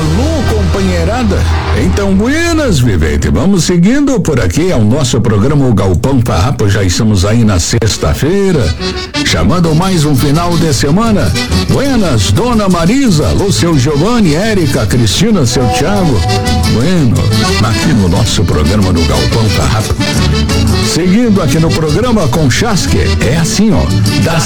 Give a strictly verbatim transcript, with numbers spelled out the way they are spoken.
Alô, companheirada. Então, buenas, vivente. Vamos seguindo por aqui ao nosso programa O Galpão Farrapo. Já estamos aí na sexta-feira, chamando mais um final de semana. Buenas, Dona Marisa, alô, seu Giovanni, Érica, Cristina, seu Thiago. Bueno, aqui no nosso programa do Galpão Farrapo. Seguindo aqui no programa com Chasque, é assim, ó, das